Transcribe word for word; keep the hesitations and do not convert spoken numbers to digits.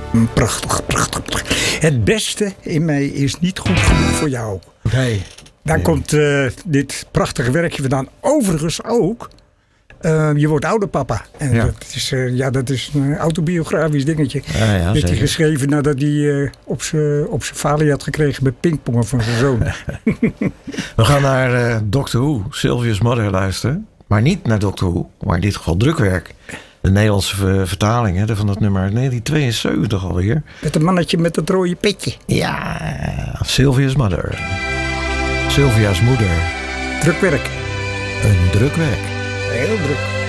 Prachtig, prachtig, prachtig. Het beste in mij is niet goed genoeg voor jou. Nee. Daar nee. komt uh, dit prachtige werkje vandaan. Overigens ook. Uh, je wordt ouder, papa. En ja. dat, is, uh, ja, dat is een autobiografisch dingetje. Ja, ja, heeft hij geschreven nadat hij uh, op zijn op zijn falie had gekregen bij pingpongen van zijn zoon. We gaan naar uh, Doctor Who, Sylvia's Mother luisteren. Maar niet naar Doctor Who, maar in dit geval drukwerk. De Nederlandse vertaling hè, van het nummer negentien tweeënzeventig alweer. Met een mannetje met dat rode petje. Ja, Sylvia's Mother. Sylvia's moeder. Drukwerk. Een drukwerk. Heel druk.